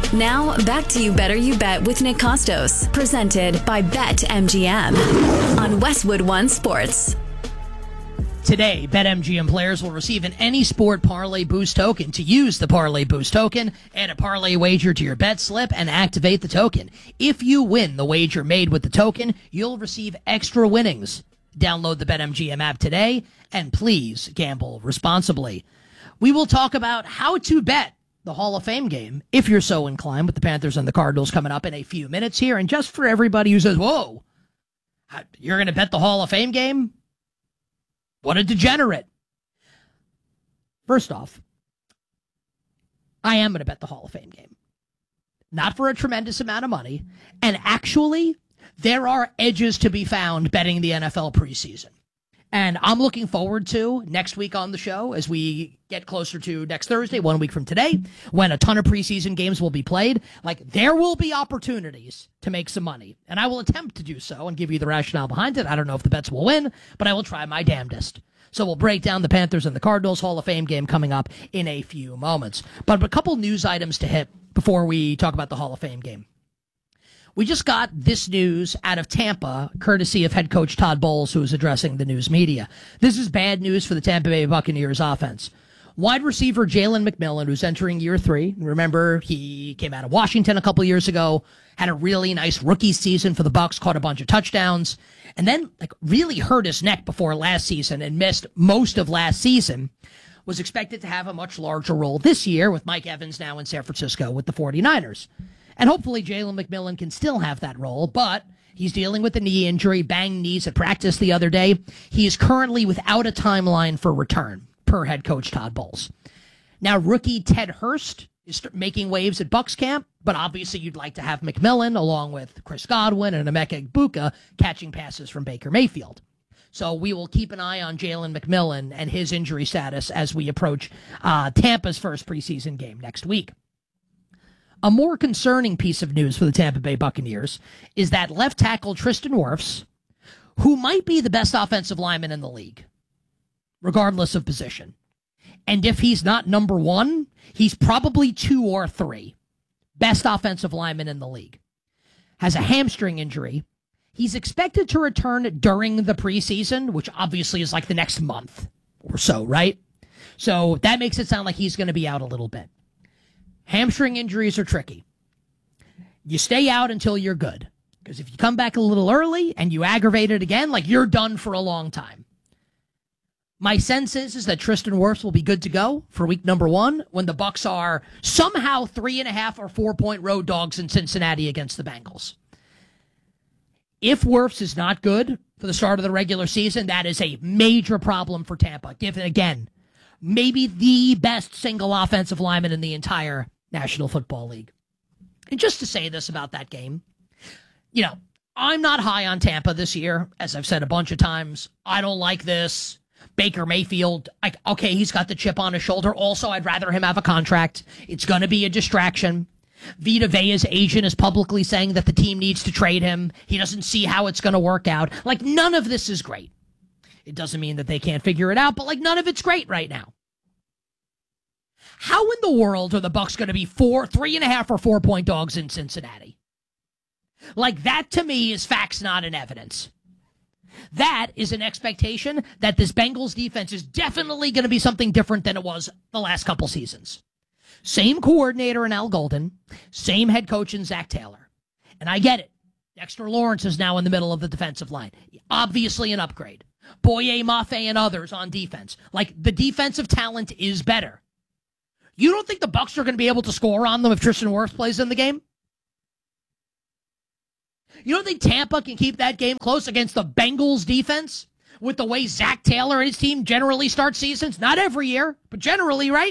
Now, back to You Better You Bet with Nick Costos, presented by BetMGM on Westwood One Sports. Today, BetMGM players will receive an Any Sport Parlay Boost token. To use the Parlay Boost token, add a parlay wager to your bet slip and activate the token. If you win the wager made with the token, you'll receive extra winnings. Download the BetMGM app today, and please gamble responsibly. We will talk about how to bet the Hall of Fame game, if you're so inclined, with the Panthers and the Cardinals coming up in a few minutes here. And just for everybody who says, whoa, you're going to bet the Hall of Fame game? What a degenerate. First off, I am going to bet the Hall of Fame game. Not for a tremendous amount of money. And actually, there are edges to be found betting the NFL preseason. And I'm looking forward to next week on the show as we get closer to next Thursday, 1 week from today, when a ton of preseason games will be played. Like, there will be opportunities to make some money. And I will attempt to do so and give you the rationale behind it. I don't know if the bets will win, but I will try my damnedest. So we'll break down the Panthers and the Cardinals Hall of Fame game coming up in a few moments. But a couple news items to hit before we talk about the Hall of Fame game. We just got this news out of Tampa, courtesy of head coach Todd Bowles, who is addressing the news media. This is bad news for the Tampa Bay Buccaneers offense. Wide receiver Jalen McMillan, who's entering year 3. Remember, he came out of Washington a couple years ago, had a really nice rookie season for the Bucs, caught a bunch of touchdowns, and then really hurt his neck before last season and missed most of last season. Was expected to have a much larger role this year with Mike Evans now in San Francisco with the 49ers. And hopefully Jalen McMillan can still have that role, but he's dealing with a knee injury, banged knees at practice the other day. He is currently without a timeline for return, per head coach Todd Bowles. Now, rookie Ted Hurst is making waves at Bucs camp, but obviously you'd like to have McMillan, along with Chris Godwin and Emeka Egbuka, catching passes from Baker Mayfield. So we will keep an eye on Jalen McMillan and his injury status as we approach Tampa's first preseason game next week. A more concerning piece of news for the Tampa Bay Buccaneers is that left tackle Tristan Wirfs, who might be the best offensive lineman in the league, regardless of position. And if he's not number 1, he's probably 2 or 3. Best offensive lineman in the league. Has a hamstring injury. He's expected to return during the preseason, which obviously is like the next month or so, right? So that makes it sound like he's going to be out a little bit. Hamstring injuries are tricky. You stay out until you're good. Because if you come back a little early and you aggravate it again, you're done for a long time. My sense is that Tristan Wirfs will be good to go for week number 1 when the Bucs are somehow 3.5 or 4-point road dogs in Cincinnati against the Bengals. If Wirfs is not good for the start of the regular season, that is a major problem for Tampa. Given, again, maybe the best single offensive lineman in the entire National Football League. And just to say this about that game, I'm not high on Tampa this year, as I've said a bunch of times. I don't like this. Baker Mayfield, okay, he's got the chip on his shoulder. Also, I'd rather him have a contract. It's going to be a distraction. Vita Vea's agent is publicly saying that the team needs to trade him. He doesn't see how it's going to work out. None of this is great. It doesn't mean that they can't figure it out, but none of it's great right now. How in the world are the Bucs going to be 3.5 or 4-point dogs in Cincinnati? That to me is facts, not an evidence. That is an expectation that this Bengals defense is definitely going to be something different than it was the last couple seasons. Same coordinator in Al Golden, same head coach in Zach Taylor. And I get it. Dexter Lawrence is now in the middle of the defensive line. Obviously an upgrade. Boye Mafe and others on defense. The defensive talent is better. You don't think the Bucs are going to be able to score on them if Tristan Wirfs plays in the game? You don't think Tampa can keep that game close against the Bengals defense with the way Zach Taylor and his team generally start seasons? Not every year, but generally, right?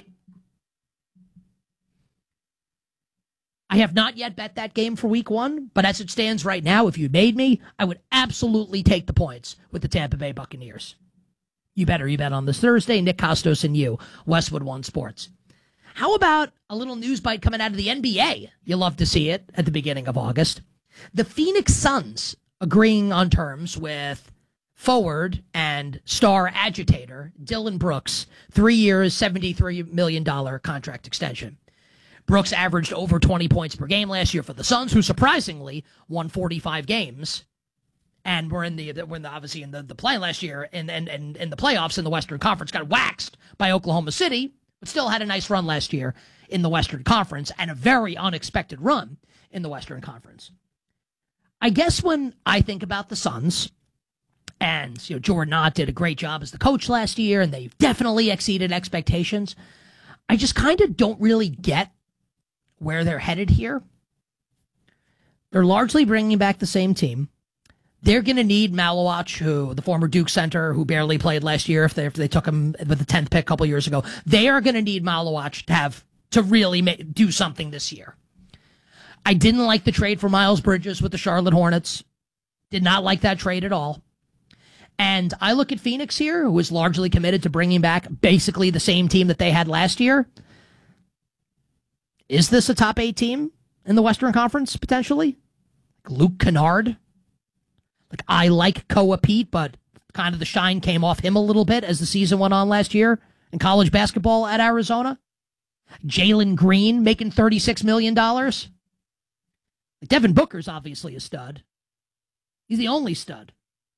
I have not yet bet that game for week 1, but as it stands right now, if you made me, I would absolutely take the points with the Tampa Bay Buccaneers. You bet on this Thursday. Nick Costos and you, Westwood One Sports. How about a little news bite coming out of the NBA? You love to see it at the beginning of August. The Phoenix Suns agreeing on terms with forward and star agitator Dylan Brooks, 3 years, $73 million contract extension. Brooks averaged over 20 points per game last year for the Suns, who surprisingly won 45 games. And we're obviously in the play last year and in the playoffs in the Western Conference, got waxed by Oklahoma City, but still had a nice run last year in the Western Conference and a very unexpected run in the Western Conference. I guess when I think about the Suns, and Jordan Ott did a great job as the coach last year, and they've definitely exceeded expectations, I just kind of don't really get where they're headed here. They're largely bringing back the same team. They're going to need Malawach, who the former Duke center, who barely played last year, if they took him with the 10th pick a couple years ago. They are going to need Malawach to really do something this year. I didn't like the trade for Miles Bridges with the Charlotte Hornets. Did not like that trade at all. And I look at Phoenix here, who is largely committed to bringing back basically the same team that they had last year. Is this a top 8 team in the Western Conference, potentially? Luke Kennard? I like Koa Pete, but kind of the shine came off him a little bit as the season went on last year in college basketball at Arizona. Jalen Green making $36 million. Devin Booker's obviously a stud. He's the only stud.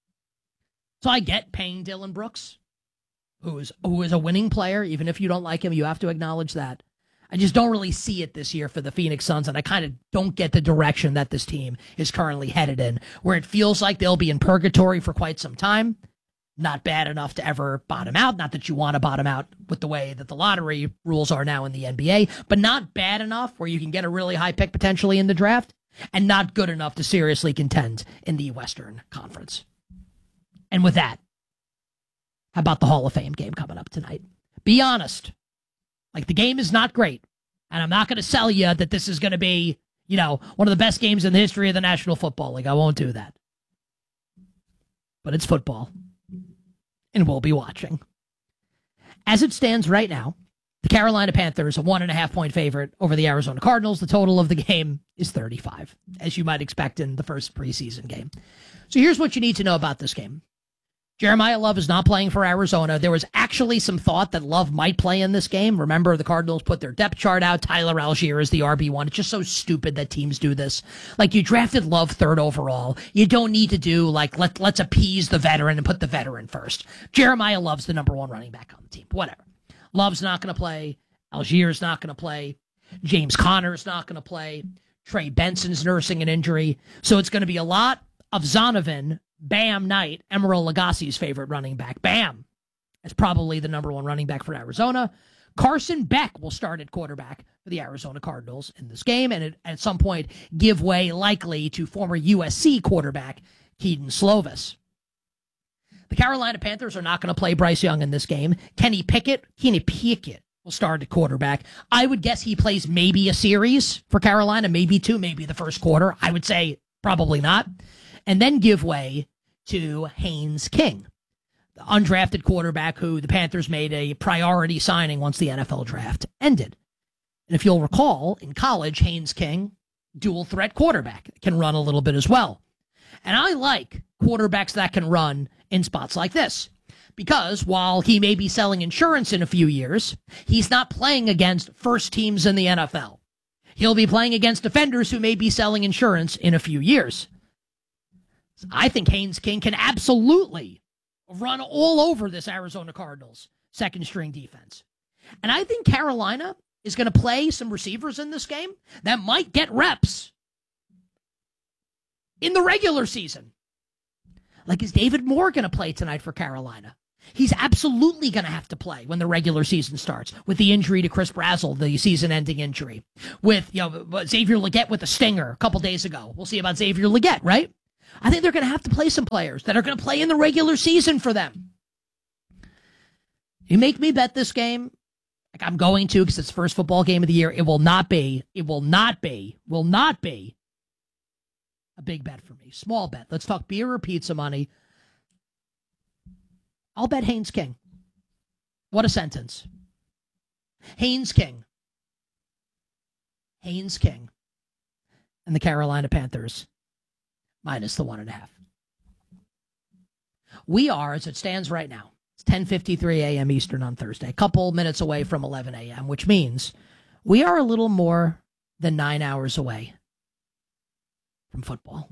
So I get paying Dylan Brooks, who is a winning player. Even if you don't like him, you have to acknowledge that. I just don't really see it this year for the Phoenix Suns, and I kind of don't get the direction that this team is currently headed in, where it feels like they'll be in purgatory for quite some time. Not bad enough to ever bottom out. Not that you want to bottom out with the way that the lottery rules are now in the NBA, but not bad enough where you can get a really high pick potentially in the draft, and not good enough to seriously contend in the Western Conference. And with that, how about the Hall of Fame game coming up tonight? Be honest. The game is not great. And I'm not going to sell you that this is going to be, one of the best games in the history of the National Football League. I won't do that. But it's football. And we'll be watching. As it stands right now, the Carolina Panthers, a 1.5-point favorite over the Arizona Cardinals. The total of the game is 35, as you might expect in the first preseason game. So here's what you need to know about this game. Jeremiah Love is not playing for Arizona. There was actually some thought that Love might play in this game. Remember, the Cardinals put their depth chart out. Tyler Algier is the RB1. It's just so stupid that teams do this. You drafted Love 3rd overall. You don't need to do, let's appease the veteran and put the veteran first. Jeremiah Love's the number 1 running back on the team. Whatever. Love's not going to play. Algier's not going to play. James Conner's not going to play. Trey Benson's nursing an injury. So it's going to be a lot of Zonovan, Bam Knight, Emeril Lagasse's favorite running back. Bam is probably the number 1 running back for Arizona. Carson Beck will start at quarterback for the Arizona Cardinals in this game, and at some point give way likely to former USC quarterback Keaton Slovis. The Carolina Panthers are not going to play Bryce Young in this game. Kenny Pickett will start at quarterback. I would guess he plays maybe a series for Carolina, maybe 2, maybe the first quarter. I would say probably not. And then give way to Haynes King, the undrafted quarterback who the Panthers made a priority signing once the NFL draft ended. And if you'll recall, in college, Haynes King, dual threat quarterback, can run a little bit as well. And I like quarterbacks that can run in spots like this, because while he may be selling insurance in a few years, he's not playing against first teams in the NFL. He'll be playing against defenders who may be selling insurance in a few years. I think Haynes King can absolutely run all over this Arizona Cardinals second string defense. And I think Carolina is going to play some receivers in this game that might get reps in the regular season. Is David Moore going to play tonight for Carolina? He's absolutely going to have to play when the regular season starts, with the injury to Chris Brazzell, the season-ending injury. With Xavier Legette with a stinger a couple days ago. We'll see about Xavier Legette, right? I think they're going to have to play some players that are going to play in the regular season for them. You make me bet this game. I'm going to, because it's the first football game of the year. It will not be a big bet for me. Small bet. Let's talk beer or pizza money. I'll bet Haynes King. What a sentence. Haynes King. And the Carolina Panthers minus the 1.5. We are, as it stands right now, it's 10:53 a.m. Eastern on Thursday, a couple minutes away from 11 a.m., which means We are a little more than 9 hours away from football.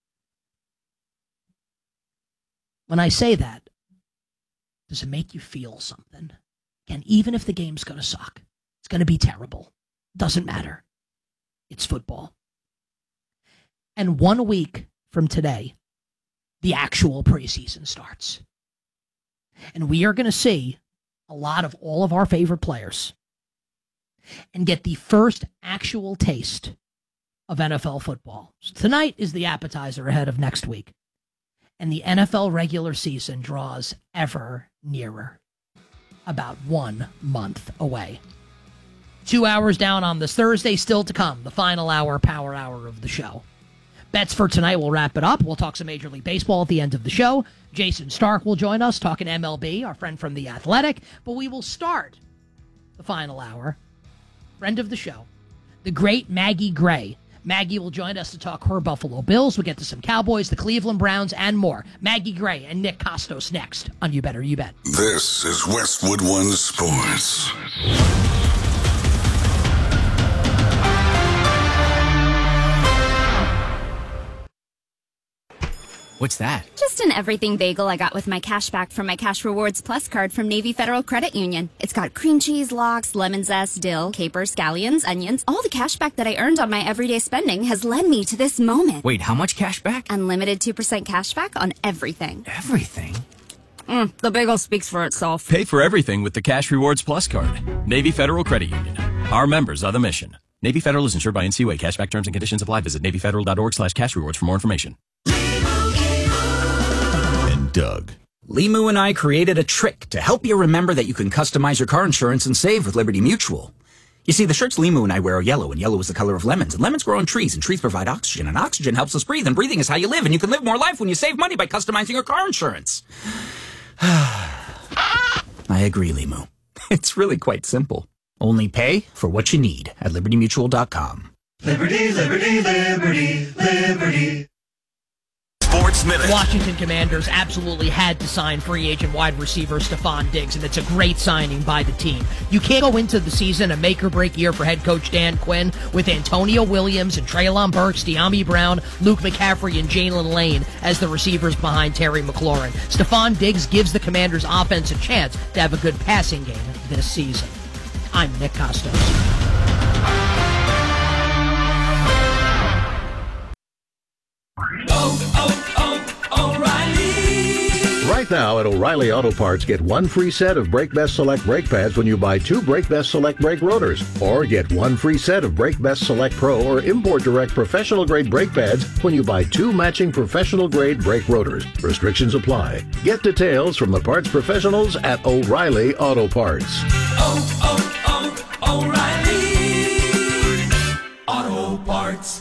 When I say that, does it make you feel something? And even if the game's going to suck, it's going to be terrible. Doesn't matter. It's football. And 1 week from today, the actual preseason starts. And we are going to see a lot of all of our favorite players and get the first actual taste of NFL football. So tonight is the appetizer ahead of next week. And the NFL regular season draws ever nearer, about 1 month away. 2 hours down on this Thursday, still to come, the final hour, power hour of the show. Bets for tonight, we'll wrap it up. We'll talk some Major League Baseball at the end of the show. Jason Stark will join us, talking MLB, our friend from The Athletic. But we will start the final hour. Friend of the show, the great Maggie Gray. Maggie will join us to talk her Buffalo Bills. We'll get to some Cowboys, the Cleveland Browns, and more. Maggie Gray and Nick Costos next on You Better You Bet. This is Westwood One Sports. What's that? Just an everything bagel I got with my cash back from my Cash Rewards Plus card from Navy Federal Credit Union. It's got cream cheese, lox, lemon zest, dill, capers, scallions, onions. All the cash back that I earned on my everyday spending has led me to this moment. Wait, how much cash back? Unlimited 2% cash back on everything. Everything? The bagel speaks for itself. Pay for everything with the Cash Rewards Plus card. Navy Federal Credit Union. Our members are the mission. Navy Federal is insured by NCUA. Cashback terms and conditions apply. Visit NavyFederal.org/cashrewards for more information. Doug. Limu and I created a trick to help you remember that you can customize your car insurance and save with Liberty Mutual. You see, the shirts Limu and I wear are yellow, and yellow is the color of lemons. And lemons grow on trees, and trees provide oxygen, and oxygen helps us breathe, and breathing is how you live, and you can live more life when you save money by customizing your car insurance. I agree, Limu. It's really quite simple. Only pay for what you need at LibertyMutual.com. Liberty, liberty, liberty, liberty. Sports Minute. Washington Commanders absolutely had to sign free agent wide receiver Stephon Diggs, and it's a great signing by the team. You can't go into the season a make-or-break year for head coach Dan Quinn with Antonio Williams and Treylon Burks, De'Ami Brown, Luke McCaffrey, and Jalen Lane as the receivers behind Terry McLaurin. Stephon Diggs gives the Commanders' offense a chance to have a good passing game this season. I'm Nick Costos. Right now at O'Reilly Auto Parts, get one free set of Brake Best Select brake pads when you buy 2 Brake Best Select brake rotors. Or get one free set of Brake Best Select Pro or Import Direct professional grade brake pads when you buy 2 matching professional grade brake rotors. Restrictions apply. Get details from the parts professionals at O'Reilly Auto Parts. O'Reilly Auto Parts.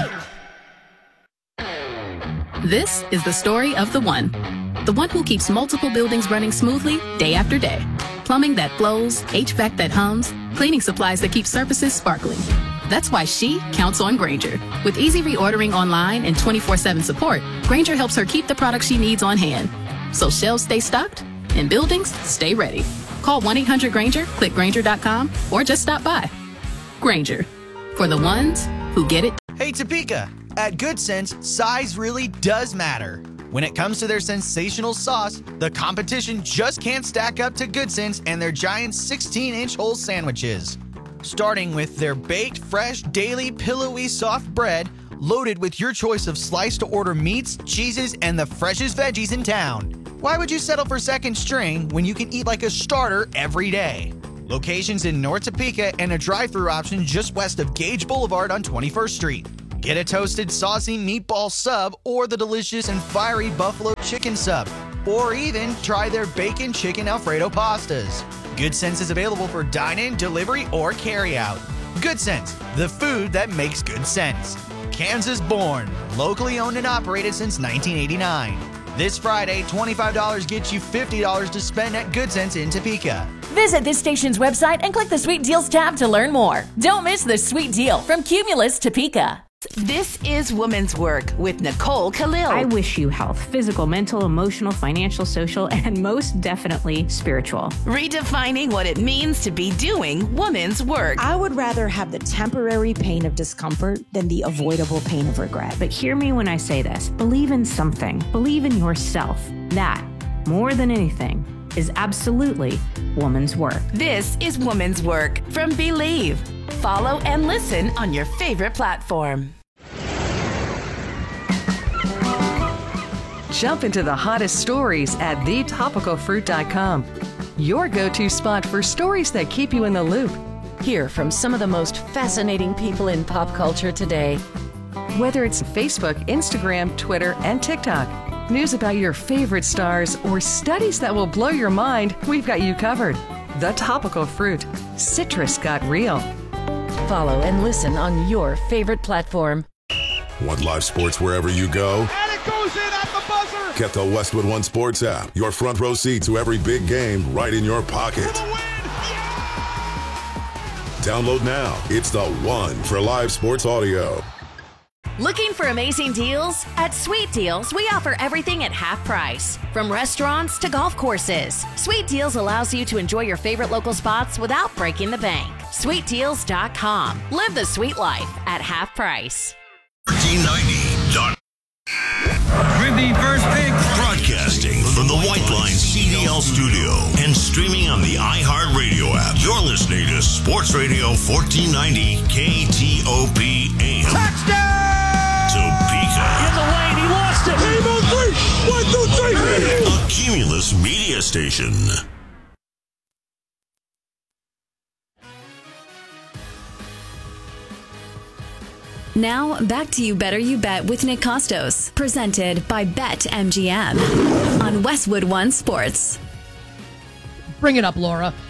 This is the story of the one who keeps multiple buildings running smoothly day after day. Plumbing that flows, HVAC that hums, cleaning supplies that keep surfaces sparkling. That's why she counts on Grainger. With easy reordering online and 24/7 support, Grainger helps her keep the products she needs on hand. So shelves stay stocked and buildings stay ready. Call 1-800-GRAINGER, click Grainger.com, or just stop by. Grainger, for the ones who get it. Hey Topeka, at Good Sense, size really does matter. When it comes to their sensational sauce, the competition just can't stack up to Good Sense and their giant 16-inch whole sandwiches. Starting with their baked, fresh, daily, pillowy, soft bread, loaded with your choice of sliced-to-order meats, cheeses, and the freshest veggies in town. Why would you settle for second string when you can eat like a starter every day? Locations in North Topeka and a drive-thru option just west of Gage Boulevard on 21st Street. Get a toasted, saucy meatball sub or the delicious and fiery buffalo chicken sub. Or even try their bacon chicken Alfredo pastas. Good Sense is available for dine-in, delivery, or carry-out. Good Sense, the food that makes good sense. Kansas born, locally owned and operated since 1989. This Friday, $25 gets you $50 to spend at Good Sense in Topeka. Visit this station's website and click the Sweet Deals tab to learn more. Don't miss the sweet deal from Cumulus Topeka. This is Women's Work with Nicole Khalil. I wish you health, physical, mental, emotional, financial, social, and most definitely spiritual. Redefining what it means to be doing women's work. I would rather have the temporary pain of discomfort than the avoidable pain of regret. But hear me when I say this. Believe in something. Believe in yourself. That, more than anything, is absolutely woman's work. This is Woman's Work from Believe. Follow and listen on your favorite platform. Jump into the hottest stories at thetopicalfruit.com. Your go-to spot for stories that keep you in the loop. Hear from some of the most fascinating people in pop culture today. Whether it's Facebook, Instagram, Twitter, and TikTok, news about your favorite stars, or studies that will blow your mind, we've got you covered. The Topical Fruit. Citrus got real. Follow and listen on your favorite platform. Want live sports wherever you go? And it goes in at the buzzer! Get the Westwood One Sports app. Your front row seat to every big game right in your pocket. Download now. It's the one for live sports audio. Looking for amazing deals? At Sweet Deals, we offer everything at half price. From restaurants to golf courses, Sweet Deals allows you to enjoy your favorite local spots without breaking the bank. SweetDeals.com. Live the sweet life at half price. 1490. With the first pick. Broadcasting from the White Line CDL studio and streaming on the iHeartRadio app. You're listening to Sports Radio 1490 KTOP AM. Touchdown! Topeka. In the lane, he lost it. Game on three. 1, 2, 3. A Cumulus media station. Now, back to You Better You Bet with Nick Costos, presented by BetMGM on Westwood One Sports. Bring it up, Laura.